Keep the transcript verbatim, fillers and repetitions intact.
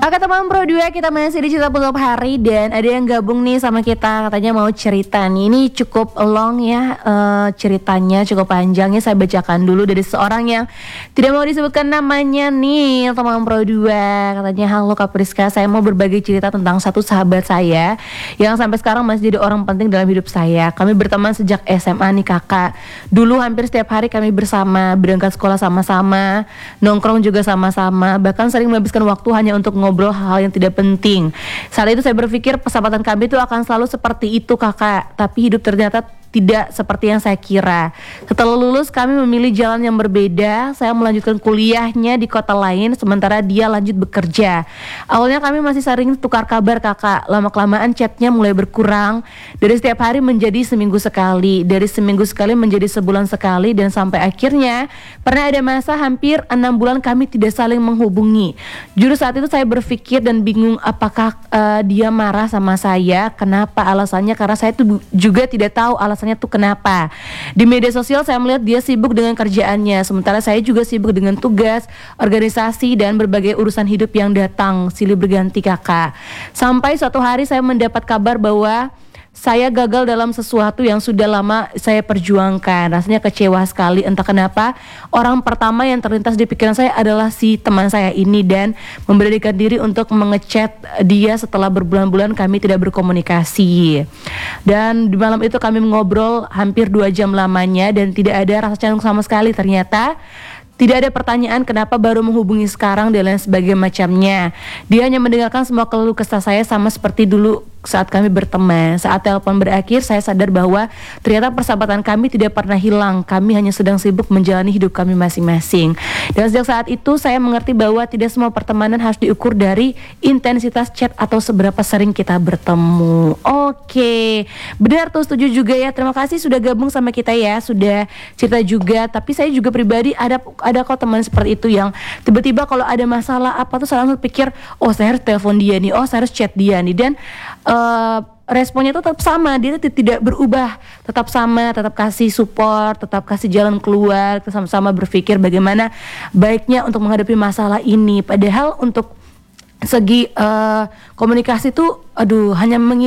Oke teman Pro dua, kita masih di Cerita Penutup Hari dan ada yang gabung nih sama kita, katanya mau cerita nih. Ini cukup long ya, uh, ceritanya cukup panjang ya. Saya bacakan dulu dari seorang yang tidak mau disebutkan namanya nih, teman Pro dua. Katanya, halo Kak Priska, saya mau berbagi cerita tentang satu sahabat saya yang sampai sekarang masih jadi orang penting dalam hidup saya. Kami berteman sejak S M A nih kakak. Dulu hampir setiap hari kami bersama, berangkat sekolah sama-sama, nongkrong juga sama-sama, bahkan sering menghabiskan waktu hanya untuk ngobrol ngobrol hal yang tidak penting. Saat itu saya berpikir persahabatan kami itu akan selalu seperti itu kakak, tapi hidup ternyata tidak seperti yang saya kira. Setelah lulus kami memilih jalan yang berbeda. Saya melanjutkan kuliahnya di kota lain, sementara dia lanjut bekerja. Awalnya kami masih sering tukar kabar kakak. Lama-kelamaan chatnya mulai berkurang. Dari setiap hari menjadi seminggu sekali, dari seminggu sekali menjadi sebulan sekali, dan sampai akhirnya pernah ada masa hampir enam bulan kami tidak saling menghubungi. Jujur saat itu saya berpikir dan bingung apakah uh, dia marah sama saya. Kenapa alasannya? Karena saya tuh juga tidak tahu alasannya tuh kenapa. Di media sosial saya melihat dia sibuk dengan kerjaannya, sementara saya juga sibuk dengan tugas, organisasi, dan berbagai urusan hidup yang datang silih berganti kakak. Sampai suatu hari saya mendapat kabar bahwa saya gagal dalam sesuatu yang sudah lama saya perjuangkan. Rasanya kecewa sekali. Entah kenapa orang pertama yang terlintas di pikiran saya adalah si teman saya ini, dan memberanikan diri untuk mengechat dia setelah berbulan-bulan kami tidak berkomunikasi. Dan di malam itu kami ngobrol hampir dua jam lamanya dan tidak ada rasa canggung sama sekali. Ternyata tidak ada pertanyaan kenapa baru menghubungi sekarang dan lain sebagainya macamnya. Dia hanya mendengarkan semua keluh kesah saya sama seperti dulu saat kami berteman. Saat telepon berakhir, saya sadar bahwa ternyata persahabatan kami tidak pernah hilang. Kami hanya sedang sibuk menjalani hidup kami masing-masing. Dan sejak saat itu saya mengerti bahwa tidak semua pertemanan harus diukur dari intensitas chat atau seberapa sering kita bertemu. Oke, benar tuh, setuju juga ya. Terima kasih sudah gabung sama kita ya, sudah cerita juga. Tapi saya juga pribadi ada ada kok teman seperti itu yang tiba-tiba kalau ada masalah apa tuh saya langsung pikir, oh saya harus telepon dia nih, oh saya harus chat dia nih, dan Uh, responnya itu tetap sama, dia tidak berubah, tetap sama, tetap kasih support, tetap kasih jalan keluar, kita sama-sama berpikir bagaimana baiknya untuk menghadapi masalah ini. Padahal untuk segi uh, komunikasi tuh, aduh, hanya mengi